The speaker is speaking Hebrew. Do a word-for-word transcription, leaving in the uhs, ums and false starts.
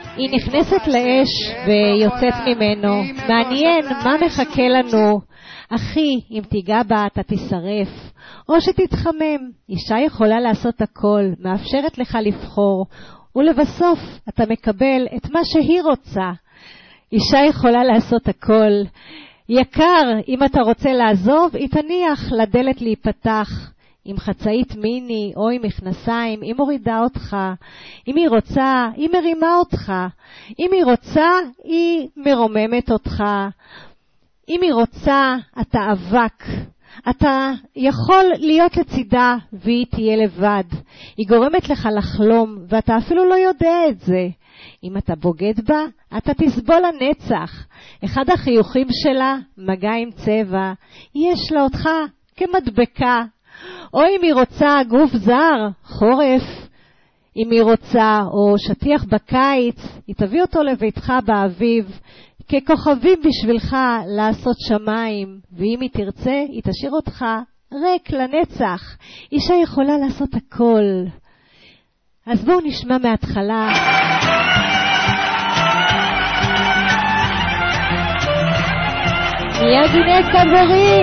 היא נכנסת לאש ויוצאת ממנו. מעניין מה מחכה לנו. אחי, אם תיגע בה אתה תשרף, או שתתחמם. אישה יכולה לעשות הכל, מאפשרת לך לבחור, ולבסוף אתה מקבל את מה שהיא רוצה. אישה יכולה לעשות הכל. יקר, אם אתה רוצה לעזוב, היא תניח לדלת להיפתח. עם חצאית מיני או עם מכנסיים, היא מורידה אותך. אם היא רוצה, היא מרימה אותך. אם היא רוצה, היא מרוממת אותך. אם היא רוצה, אתה אבק. אתה יכול להיות לצידה והיא תהיה לבד. היא גורמת לך לחלום ואתה אפילו לא יודע את זה. אם אתה בוגד בה, אתה תסבול הנצח. אחד החיוכים שלה, מגע עם צבע, יש לה אותך כמדבקה. או אם היא רוצה גוף זר, חורף. אם היא רוצה, או שטיח בקיץ, היא תביא אותו לביתך באביב, ככוכבים בשבילך לעשות שמיים. ואם היא תרצה, היא תשאיר אותך ריק לנצח. אישה יכולה לעשות הכל. אז בואו נשמע מההתחלה. מיד הנה סבורי.